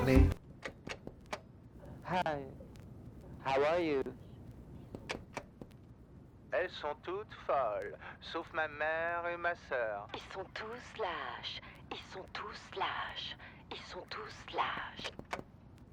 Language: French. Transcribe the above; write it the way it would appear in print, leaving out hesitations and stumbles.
parler. Hi, how are you? Elles sont toutes folles, sauf ma mère et ma sœur. Ils sont tous lâches. Ils sont tous lâches. Ils sont tous lâches.